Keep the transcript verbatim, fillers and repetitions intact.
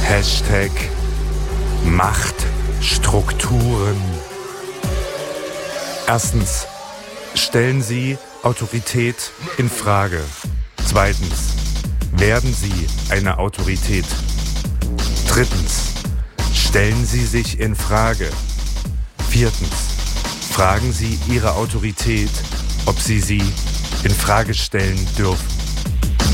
Hashtag Machtstrukturen. Erstens, stellen Sie Autorität in Frage. Zweitens, werden Sie eine Autorität. Drittens, stellen Sie sich in Frage. Viertens, fragen Sie Ihre Autorität, ob Sie sie in Frage stellen dürfen.